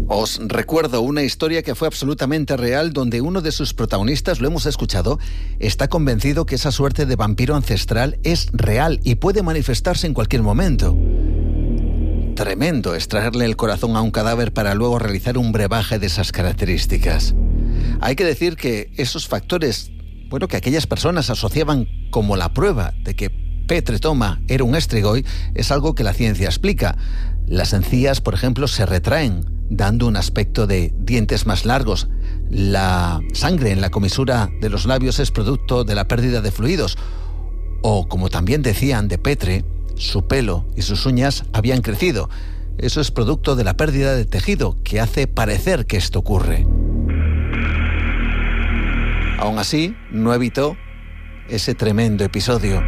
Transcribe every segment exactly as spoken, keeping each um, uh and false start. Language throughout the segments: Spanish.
Os recuerdo una historia que fue absolutamente real, donde uno de sus protagonistas, lo hemos escuchado, está convencido que esa suerte de vampiro ancestral es real y puede manifestarse en cualquier momento. Tremendo extraerle el corazón a un cadáver para luego realizar un brebaje de esas características. Hay que decir que esos factores, bueno, que aquellas personas asociaban como la prueba de que Petre Toma era un Strigoi, es algo que la ciencia explica. Las encías, por ejemplo, se retraen, dando un aspecto de dientes más largos. La sangre en la comisura de los labios es producto de la pérdida de fluidos. O, como también decían de Petre, su pelo y sus uñas habían crecido. Eso es producto de la pérdida de tejido, que hace parecer que esto ocurre. Aún así, no evitó ese tremendo episodio.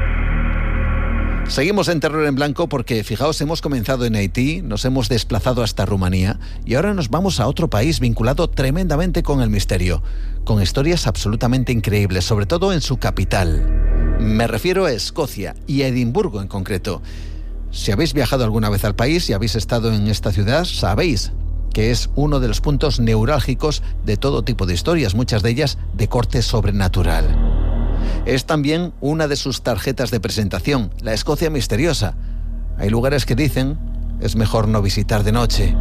Seguimos en Terror en Blanco porque, fijaos, hemos comenzado en Haití, nos hemos desplazado hasta Rumanía y ahora nos vamos a otro país vinculado tremendamente con el misterio, con historias absolutamente increíbles, sobre todo en su capital. Me refiero a Escocia y a Edimburgo en concreto. Si habéis viajado alguna vez al país y habéis estado en esta ciudad, sabéis que es uno de los puntos neurálgicos de todo tipo de historias, muchas de ellas de corte sobrenatural. Es también una de sus tarjetas de presentación, la Escocia misteriosa. Hay lugares que dicen, es mejor no visitar de noche.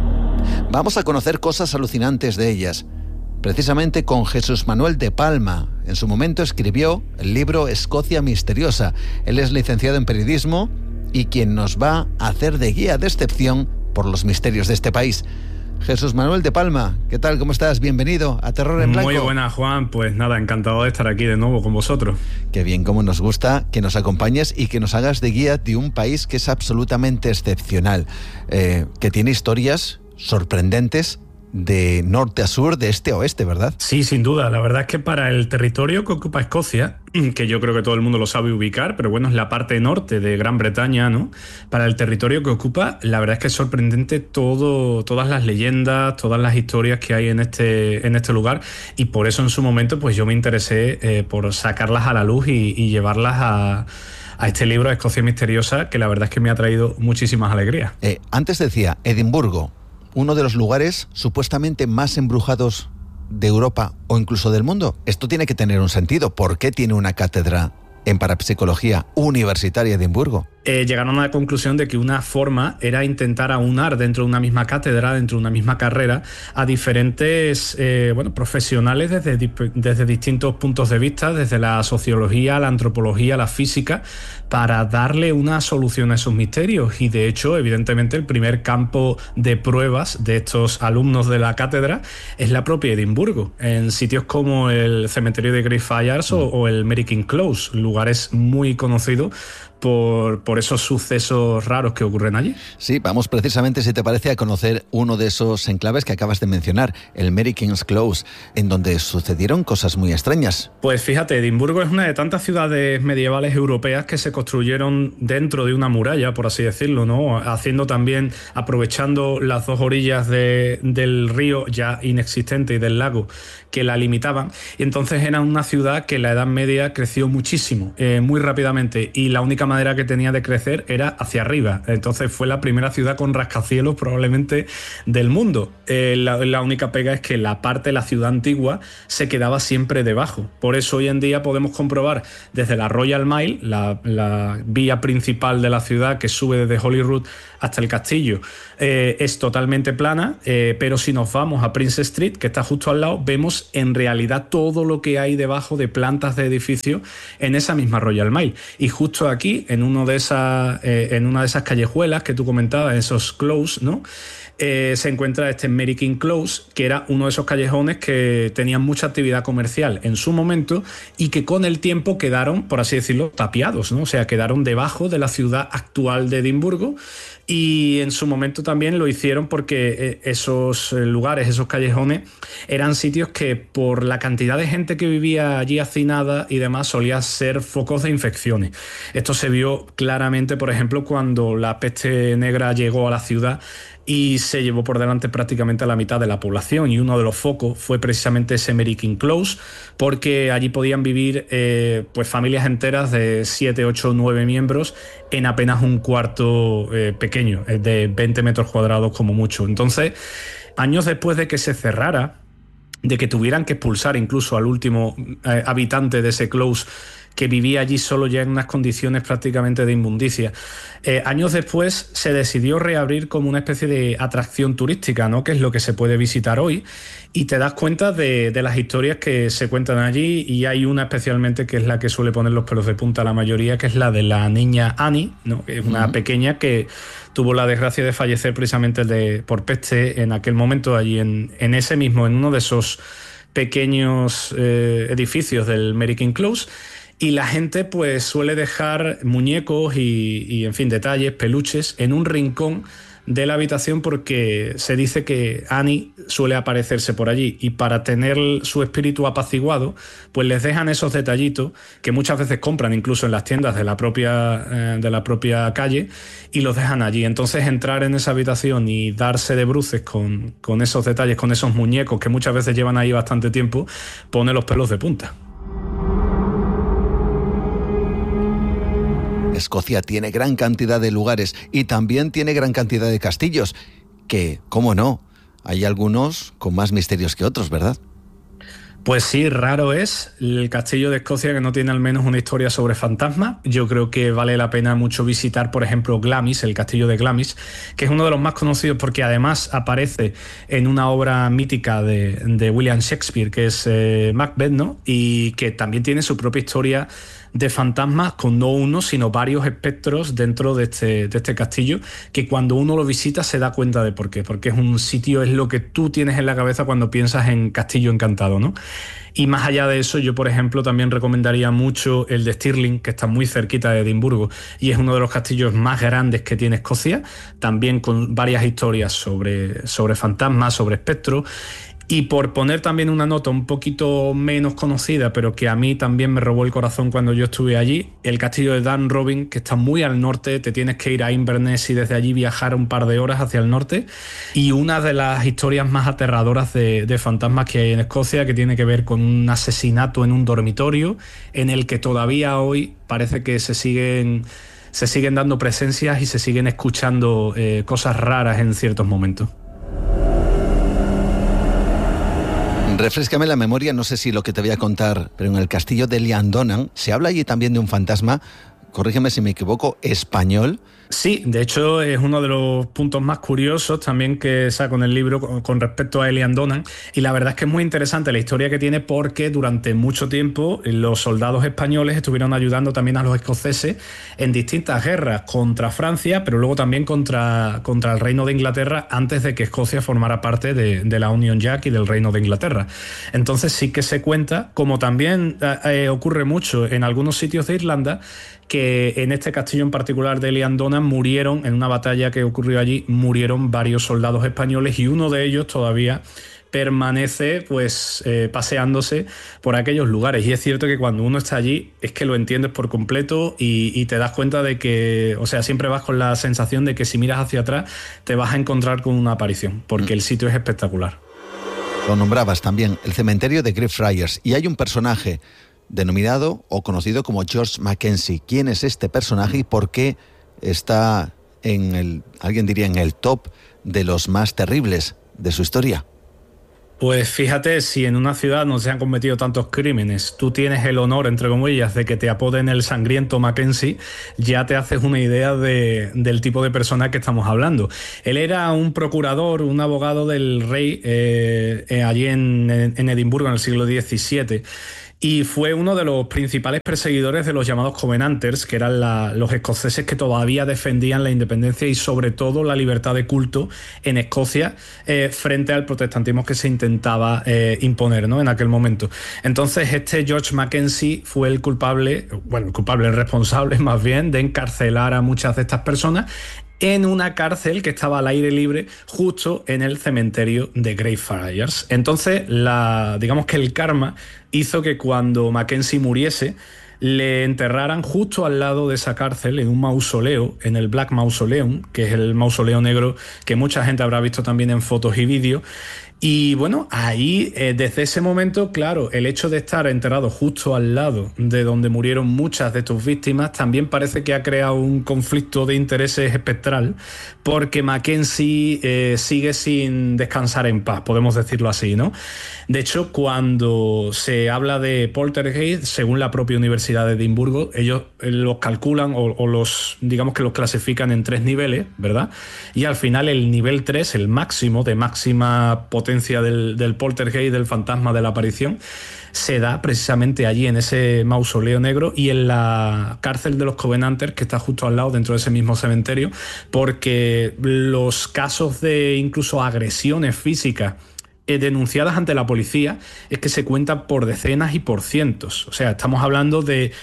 Vamos a conocer cosas alucinantes de ellas, precisamente con Jesús Manuel de Palma. En su momento escribió el libro Escocia misteriosa. Él es licenciado en periodismo y quien nos va a hacer de guía de excepción por los misterios de este país. Jesús Manuel de Palma, ¿qué tal? ¿Cómo estás? Bienvenido a Terror en Blanco. Muy buenas, Juan. Pues nada, encantado de estar aquí de nuevo con vosotros. Qué bien, cómo nos gusta que nos acompañes y que nos hagas de guía de un país que es absolutamente excepcional, eh, que tiene historias sorprendentes de norte a sur, de este a oeste, ¿verdad? Sí, sin duda. La verdad es que para el territorio que ocupa Escocia, que yo creo que todo el mundo lo sabe ubicar, pero bueno, es la parte norte de Gran Bretaña, ¿no? Para el territorio que ocupa, la verdad es que es sorprendente todo, todas las leyendas, todas las historias que hay en este, en este lugar, y por eso en su momento pues yo me interesé eh, por sacarlas a la luz y, y llevarlas a... a este libro, Escocia misteriosa, que la verdad es que me ha traído muchísimas alegrías. Eh, antes decía, Edimburgo, uno de los lugares supuestamente más embrujados de Europa o incluso del mundo. Esto tiene que tener un sentido. ¿Por qué tiene una cátedra en parapsicología universitaria de Edimburgo? Eh, llegaron a la conclusión de que una forma era intentar aunar dentro de una misma cátedra, dentro de una misma carrera, a diferentes eh, bueno, profesionales desde, desde distintos puntos de vista, desde la sociología, la antropología, la física, para darle una solución a esos misterios. Y de hecho, evidentemente, el primer campo de pruebas de estos alumnos de la cátedra es la propia Edimburgo, en sitios como el cementerio de Greyfriars mm. o, o el Mary King Close, lugares muy conocidos Por, por esos sucesos raros que ocurren allí. Sí, vamos precisamente, si te parece, a conocer uno de esos enclaves que acabas de mencionar, el Mary King's Close, en donde sucedieron cosas muy extrañas. Pues fíjate, Edimburgo es una de tantas ciudades medievales europeas que se construyeron dentro de una muralla, por así decirlo, ¿no? Haciendo también, aprovechando las dos orillas de, del río ya inexistente y del lago que la limitaban. Y entonces era una ciudad que en la Edad Media creció muchísimo, eh, muy rápidamente, y la única manera que tenía de crecer era hacia arriba. Entonces fue la primera ciudad con rascacielos probablemente del mundo. Eh, la, la única pega es que la parte de la ciudad antigua se quedaba siempre debajo. Por eso hoy en día podemos comprobar desde la Royal Mile, la, la vía principal de la ciudad que sube desde Holyrood hasta el castillo, eh, es totalmente plana, eh, pero si nos vamos a Prince Street, que está justo al lado, vemos en realidad todo lo que hay debajo de plantas de edificios en esa misma Royal Mile. Y justo aquí, en, uno de esas, eh, en una de esas callejuelas que tú comentabas, esos close, ¿no? Eh, se encuentra este Mary King Close, que era uno de esos callejones que tenían mucha actividad comercial en su momento y que con el tiempo quedaron, por así decirlo, tapiados, ¿no? O sea, quedaron debajo de la ciudad actual de Edimburgo. Y en su momento también lo hicieron porque esos lugares, esos callejones, eran sitios que por la cantidad de gente que vivía allí hacinada y demás solían ser focos de infecciones. Esto se vio claramente, por ejemplo, cuando la peste negra llegó a la ciudad. y se llevó por delante prácticamente a la mitad de la población, y uno de los focos fue precisamente ese Mary King Close, porque allí podían vivir eh, pues familias enteras de siete, ocho, nueve miembros en apenas un cuarto eh, pequeño, de veinte metros cuadrados como mucho. Entonces, años después de que se cerrara, de que tuvieran que expulsar incluso al último eh, habitante de ese close, que vivía allí solo ya en unas condiciones prácticamente de inmundicia. Eh, años después se decidió reabrir como una especie de atracción turística, ¿no? Que es lo que se puede visitar hoy, y te das cuenta de, de las historias que se cuentan allí, y hay una especialmente que es la que suele poner los pelos de punta a la mayoría, que es la de la niña Annie, ¿no? Que es una uh-huh. pequeña que tuvo la desgracia de fallecer precisamente de, por peste en aquel momento, allí en, en ese mismo, en uno de esos pequeños eh, edificios del Mary King Close. Y la gente pues suele dejar muñecos y, y, en fin, detalles, peluches en un rincón de la habitación, porque se dice que Annie suele aparecerse por allí, y para tener su espíritu apaciguado, pues les dejan esos detallitos que muchas veces compran incluso en las tiendas de la propia, eh, de la propia calle, y los dejan allí. Entonces, entrar en esa habitación y darse de bruces con, con esos detalles, con esos muñecos que muchas veces llevan ahí bastante tiempo, pone los pelos de punta. Escocia tiene gran cantidad de lugares y también tiene gran cantidad de castillos, que, cómo no, hay algunos con más misterios que otros, ¿verdad? Pues sí, raro es el castillo de Escocia que no tiene al menos una historia sobre fantasmas. Yo creo que vale la pena mucho visitar, por ejemplo, Glamis, el castillo de Glamis, que es uno de los más conocidos porque además aparece en una obra mítica de, de William Shakespeare, que es eh, Macbeth, ¿no? Y que también tiene su propia historia de fantasmas, con no uno, sino varios espectros dentro de este, de este castillo, que cuando uno lo visita se da cuenta de por qué, porque es un sitio, es lo que tú tienes en la cabeza cuando piensas en Castillo Encantado, ¿no? Y más allá de eso, yo por ejemplo también recomendaría mucho el de Stirling, que está muy cerquita de Edimburgo, y es uno de los castillos más grandes que tiene Escocia, también con varias historias sobre, sobre fantasmas, sobre espectros. Y por poner también una nota un poquito menos conocida, pero que a mí también me robó el corazón cuando yo estuve allí, el castillo de Dunrobin, que está muy al norte, te tienes que ir a Inverness y desde allí viajar un par de horas hacia el norte, y una de las historias más aterradoras de, de fantasmas que hay en Escocia, que tiene que ver con un asesinato en un dormitorio, en el que todavía hoy parece que se siguen, se siguen dando presencias y se siguen escuchando eh, cosas raras en ciertos momentos. Refréscame la memoria, no sé si lo que te voy a contar, pero en el castillo de Llandonnan se habla allí también de un fantasma, corrígeme si me equivoco, español. Sí, de hecho es uno de los puntos más curiosos también que saco en el libro con, con respecto a Llandonnan, y la verdad es que es muy interesante la historia que tiene, porque durante mucho tiempo los soldados españoles estuvieron ayudando también a los escoceses en distintas guerras contra Francia, pero luego también contra, contra el Reino de Inglaterra, antes de que Escocia formara parte de, de la Union Jack y del Reino de Inglaterra. Entonces sí que se cuenta, como también eh, ocurre mucho en algunos sitios de Irlanda, que en este castillo en particular de Llandonnan murieron, en una batalla que ocurrió allí, murieron varios soldados españoles, y uno de ellos todavía permanece pues eh, paseándose por aquellos lugares. Y es cierto que cuando uno está allí es que lo entiendes por completo y, y te das cuenta de que, o sea, siempre vas con la sensación de que si miras hacia atrás te vas a encontrar con una aparición, porque mm. el sitio es espectacular. Lo nombrabas también, el cementerio de Greyfriars, y hay un personaje denominado o conocido como George Mackenzie. ¿Quién es este personaje y por qué está en el, alguien diría, en el top de los más terribles de su historia? Pues fíjate, si en una ciudad no se han cometido tantos crímenes, tú tienes el honor, entre comillas, de que te apoden el sangriento Mackenzie, ya te haces una idea de, del tipo de persona que estamos hablando. Él era un procurador, un abogado del rey eh, eh, allí en, en Edimburgo en el siglo diecisiete. Y fue uno de los principales perseguidores de los llamados Covenanters, que eran la, los escoceses que todavía defendían la independencia y sobre todo la libertad de culto en Escocia eh, frente al protestantismo que se intentaba eh, imponer, ¿no?, en aquel momento. Entonces este George Mackenzie fue el culpable, bueno, el culpable, el responsable más bien, de encarcelar a muchas de estas personas en una cárcel que estaba al aire libre justo en el cementerio de Greyfriars. Entonces, la, digamos que el karma hizo que cuando Mackenzie muriese, le enterraran justo al lado de esa cárcel, en un mausoleo, en el Black Mausoleum, que es el mausoleo negro que mucha gente habrá visto también en fotos y vídeos. Y bueno, ahí, eh, desde ese momento, claro, el hecho de estar enterrado justo al lado de donde murieron muchas de tus víctimas también parece que ha creado un conflicto de intereses espectral, porque Mackenzie eh, sigue sin descansar en paz, podemos decirlo así, ¿no? De hecho, cuando se habla de poltergeist, según la propia Universidad de Edimburgo, ellos los calculan o, o los, digamos que los clasifican en tres niveles, ¿verdad? Y al final el nivel tres, el máximo de máxima potencia Del, del poltergeist, del fantasma de la aparición, se da precisamente allí en ese mausoleo negro y en la cárcel de los Covenanters, que está justo al lado dentro de ese mismo cementerio, porque los casos de incluso agresiones físicas eh, denunciadas ante la policía es que se cuentan por decenas y por cientos. O sea, estamos hablando de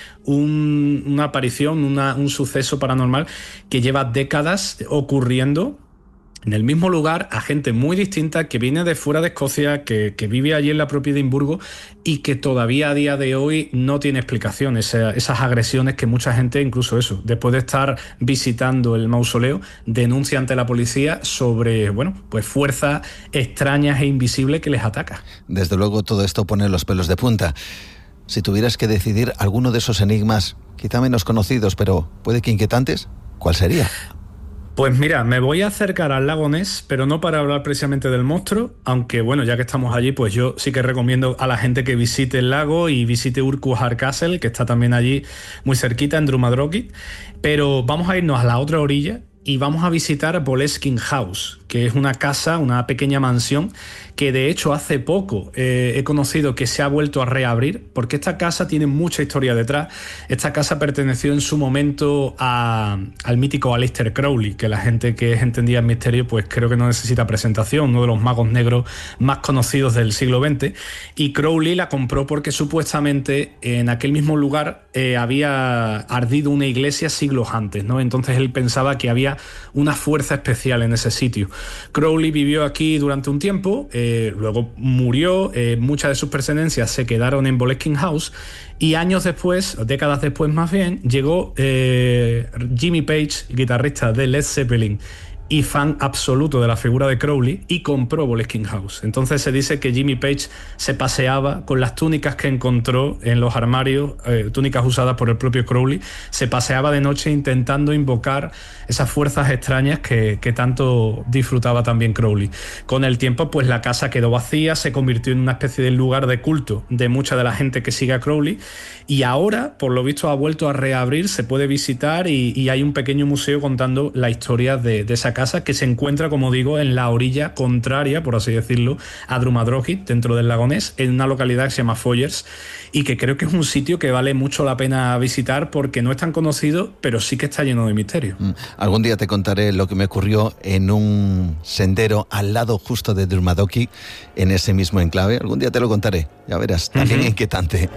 un, una aparición, una, un suceso paranormal que lleva décadas ocurriendo en el mismo lugar, a gente muy distinta que viene de fuera de Escocia, que, que vive allí en la propia Edimburgo y que todavía a día de hoy no tiene explicación. Esa, esas agresiones que mucha gente, incluso eso, después de estar visitando el mausoleo, denuncia ante la policía sobre, bueno, pues fuerzas extrañas e invisibles que les atacan. Desde luego todo esto pone los pelos de punta. Si tuvieras que decidir alguno de esos enigmas, quizá menos conocidos, pero puede que inquietantes, ¿cuál sería? Pues mira, me voy a acercar al lago Ness, pero no para hablar precisamente del monstruo, aunque bueno, ya que estamos allí, pues yo sí que recomiendo a la gente que visite el lago y visite Urquhart Castle, que está también allí muy cerquita en Drummadrochit, pero vamos a irnos a la otra orilla y vamos a visitar Boleskine House, que es una casa, una pequeña mansión que de hecho hace poco eh, he conocido que se ha vuelto a reabrir, porque esta casa tiene mucha historia detrás. Esta casa perteneció en su momento a, al mítico Aleister Crowley, que la gente que es entendida en misterio pues creo que no necesita presentación, uno de los magos negros más conocidos del siglo veinte, y Crowley la compró porque supuestamente en aquel mismo lugar eh, había ardido una iglesia siglos antes, ¿no? Entonces él pensaba que había una fuerza especial en ese sitio. Crowley vivió aquí durante un tiempo, eh, luego murió, eh, muchas de sus pertenencias se quedaron en Boleskine House y años después, décadas después más bien, llegó eh, Jimmy Page, guitarrista de Led Zeppelin y fan absoluto de la figura de Crowley, y compró Boleskine House. Entonces se dice que Jimmy Page se paseaba con las túnicas que encontró en los armarios, eh, túnicas usadas por el propio Crowley, se paseaba de noche intentando invocar esas fuerzas extrañas que, que tanto disfrutaba también Crowley. Con el tiempo, pues la casa quedó vacía, se convirtió en una especie de lugar de culto de mucha de la gente que sigue a Crowley, y ahora, por lo visto, ha vuelto a reabrir, se puede visitar y, y hay un pequeño museo contando la historia de, de esa casa casa que se encuentra, como digo, en la orilla contraria, por así decirlo, a Drummadrochit, dentro del lago Ness, en una localidad que se llama Foyers, y que creo que es un sitio que vale mucho la pena visitar porque no es tan conocido, pero sí que está lleno de misterio. Mm. Algún día te contaré lo que me ocurrió en un sendero al lado justo de Drummadrochit, en ese mismo enclave. Algún día te lo contaré, ya verás, también uh-huh. inquietante.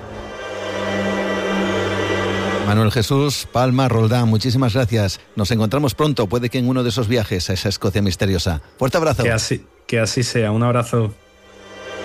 Manuel Jesús Palma Roldán, muchísimas gracias. Nos encontramos pronto, puede que en uno de esos viajes a esa Escocia misteriosa. Fuerte abrazo. Que así, que así sea, un abrazo.